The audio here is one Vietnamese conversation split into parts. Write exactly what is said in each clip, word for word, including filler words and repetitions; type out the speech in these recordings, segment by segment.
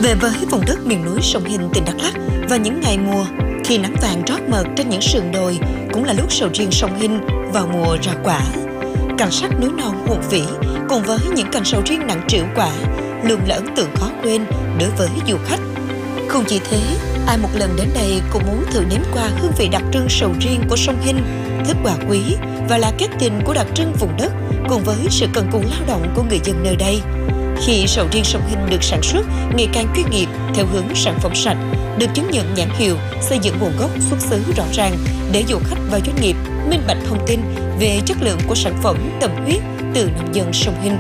Về với vùng đất miền núi Sông Hinh, tỉnh Đắk Lắk, vào những ngày mùa, khi nắng vàng trót mật trên những sườn đồi, cũng là lúc sầu riêng Sông Hinh vào mùa ra quả. Cảnh sắc núi non hùng vĩ cùng với những cành sầu riêng nặng trĩu quả luôn là ấn tượng khó quên đối với du khách. Không chỉ thế, ai một lần đến đây cũng muốn thử nếm qua hương vị đặc trưng sầu riêng của Sông Hinh, thức quà quý và là kết tình của đặc trưng vùng đất cùng với sự cần cù lao động của người dân nơi đây. Khi sầu riêng Sông Hinh được sản xuất ngày càng chuyên nghiệp theo hướng sản phẩm sạch, được chứng nhận nhãn hiệu, xây dựng nguồn gốc xuất xứ rõ ràng để du khách và doanh nghiệp minh bạch thông tin về chất lượng của sản phẩm tâm huyết từ nông dân Sông Hinh.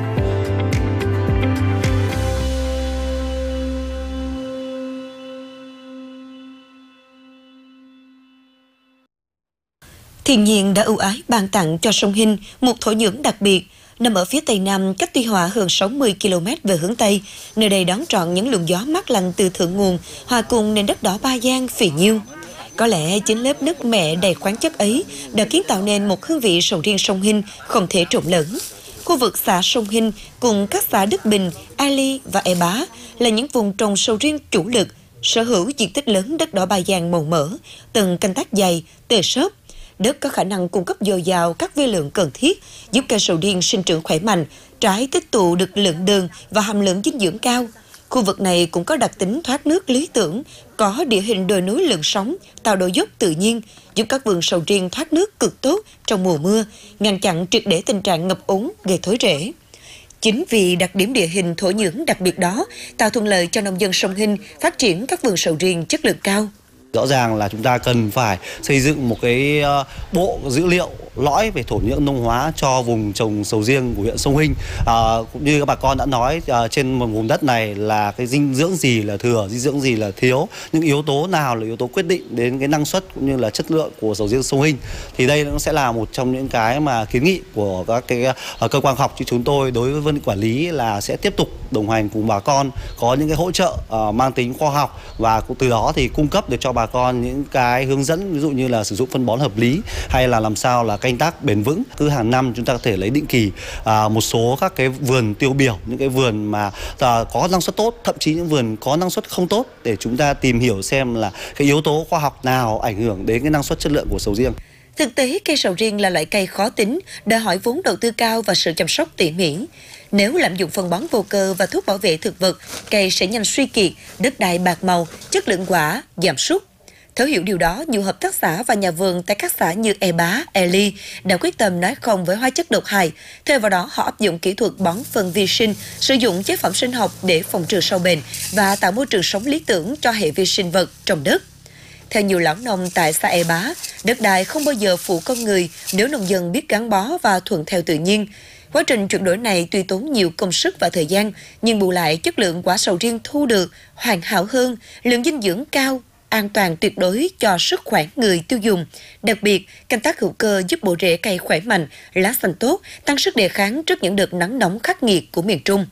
Thiên nhiên đã ưu ái ban tặng cho Sông Hinh một thổ nhưỡng đặc biệt. Nằm ở phía tây nam, cách Tuy Hòa hơn sáu mươi ki lô mét về hướng tây, nơi đây đón trọn những luồng gió mát lành từ thượng nguồn, hòa cùng nền đất đỏ Ba Giang phì nhiêu. Có lẽ chính lớp nước mẹ đầy khoáng chất ấy đã kiến tạo nên một hương vị sầu riêng Sông Hinh không thể trộn lẫn. Khu vực xã Sông Hinh cùng các xã Đức Bình, A Ly và E Bá là những vùng trồng sầu riêng chủ lực, sở hữu diện tích lớn đất đỏ Ba Giang màu mỡ, từng canh tác dày, tơi xốp. Đất có khả năng cung cấp dồi dào các vi lượng cần thiết, giúp cây sầu riêng sinh trưởng khỏe mạnh, trái tích tụ được lượng đường và hàm lượng dinh dưỡng cao. Khu vực này cũng có đặc tính thoát nước lý tưởng, có địa hình đồi núi lượn sóng, tạo độ dốc tự nhiên, giúp các vườn sầu riêng thoát nước cực tốt trong mùa mưa, ngăn chặn triệt để tình trạng ngập úng gây thối rễ. Chính vì đặc điểm địa hình thổ nhưỡng đặc biệt đó, tạo thuận lợi cho nông dân Sông Hinh phát triển các vườn sầu riêng chất lượng cao. Rõ ràng là chúng ta cần phải xây dựng một cái bộ dữ liệu lõi về thổ nhưỡng nông hóa cho vùng trồng sầu riêng của huyện Sông Hinh. À, cũng như các bà con đã nói, à, trên một vùng đất này là cái dinh dưỡng gì là thừa, dinh dưỡng gì là thiếu, những yếu tố nào là yếu tố quyết định đến cái năng suất cũng như là chất lượng của sầu riêng Sông Hinh. Thì đây nó sẽ là một trong những cái mà kiến nghị của các cái uh, cơ quan học chứ chúng tôi đối với vấn quản lý là sẽ tiếp tục đồng hành cùng bà con, có những cái hỗ trợ uh, mang tính khoa học và từ đó thì cung cấp được cho bà con những cái hướng dẫn, ví dụ như là sử dụng phân bón hợp lý hay là làm sao là canh tác bền vững. Cứ hàng năm chúng ta có thể lấy định kỳ à, một số các cái vườn tiêu biểu, những cái vườn mà à, có năng suất tốt, thậm chí những vườn có năng suất không tốt để chúng ta tìm hiểu xem là cái yếu tố khoa học nào ảnh hưởng đến cái năng suất chất lượng của sầu riêng. Thực tế, cây sầu riêng là loại cây khó tính, đòi hỏi vốn đầu tư cao và sự chăm sóc tỉ mỉ. Nếu lạm dụng phân bón vô cơ và thuốc bảo vệ thực vật, cây sẽ nhanh suy kiệt, đất đai bạc màu, chất lượng quả giảm sút. Thấu hiểu điều đó, nhiều hợp tác xã và nhà vườn tại các xã như E Bá, E Ly đã quyết tâm nói không với hóa chất độc hại. Thay vào đó, họ áp dụng kỹ thuật bón phân vi sinh, sử dụng chế phẩm sinh học để phòng trừ sâu bệnh và tạo môi trường sống lý tưởng cho hệ vi sinh vật trong đất. Theo nhiều lão nông tại xã E Bá, đất đai không bao giờ phụ con người nếu nông dân biết gắn bó và thuận theo tự nhiên. Quá trình chuyển đổi này tuy tốn nhiều công sức và thời gian, nhưng bù lại chất lượng quả sầu riêng thu được hoàn hảo hơn, lượng dinh dưỡng cao, an toàn tuyệt đối cho sức khỏe người tiêu dùng. Đặc biệt, canh tác hữu cơ giúp bộ rễ cây khỏe mạnh, lá xanh tốt, tăng sức đề kháng trước những đợt nắng nóng khắc nghiệt của miền Trung.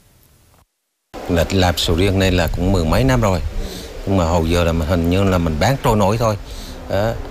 Là làm sầu riêng này là cũng mười mấy năm rồi, nhưng mà hầu giờ là mình hình như là mình bán trôi nổi thôi. Đó.